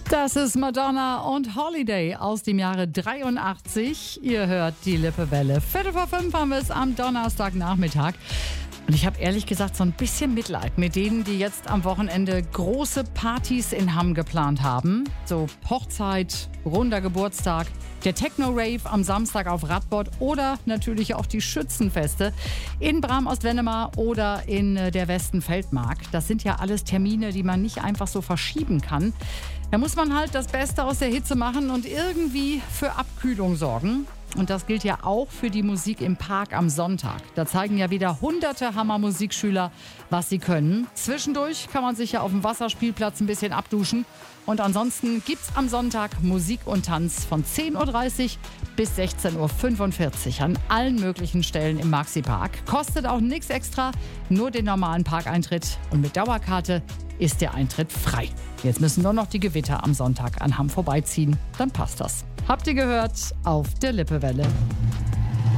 Das ist Madonna und Holiday aus dem Jahre 83. Ihr hört die Lippewelle. 4:45 haben wir es am Donnerstagnachmittag. Und ich habe ehrlich gesagt so ein bisschen Mitleid mit denen, die jetzt am Wochenende große Partys in Hamm geplant haben. So Hochzeit, runder Geburtstag, der Techno-Rave am Samstag auf Radbot oder natürlich auch die Schützenfeste in Bram-Ostwendemar oder in der Westenfeldmark. Das sind ja alles Termine, die man nicht einfach so verschieben kann. Da muss man halt das Beste aus der Hitze machen und irgendwie für Abkühlung sorgen. Und das gilt ja auch für die Musik im Park am Sonntag. Da zeigen ja wieder hunderte Hammer-Musikschüler, was sie können. Zwischendurch kann man sich ja auf dem Wasserspielplatz ein bisschen abduschen. Und ansonsten gibt's am Sonntag Musik und Tanz von 10:30 Uhr bis 16:45 Uhr an allen möglichen Stellen im Maxi-Park. Kostet auch nichts extra, nur den normalen Parkeintritt. Und mit Dauerkarte ist der Eintritt frei. Jetzt müssen nur noch die Gewitter am Sonntag an Hamm vorbeiziehen. Dann passt das. Habt ihr gehört? Auf der Lippewelle.